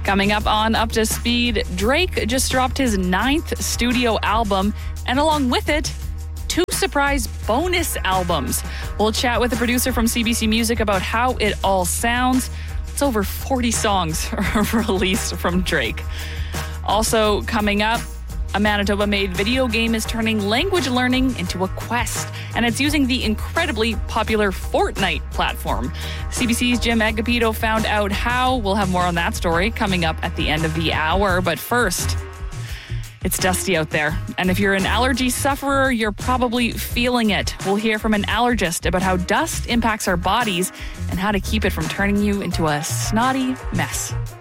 Coming up on Up to Speed, Drake just dropped his 9th studio album, and along with it, 2 surprise bonus albums. We'll chat with the producer from CBC Music about how it all sounds. It's over 40 songs released from Drake. Also coming up, a Manitoba-made video game is turning language learning into a quest, and it's using the incredibly popular Fortnite platform. CBC's Jim Agapito found out how. We'll have more on that story coming up at the end of the hour. But first, it's dusty out there, and if you're an allergy sufferer, you're probably feeling it. We'll hear from an allergist about how dust impacts our bodies and how to keep it from turning you into a snotty mess.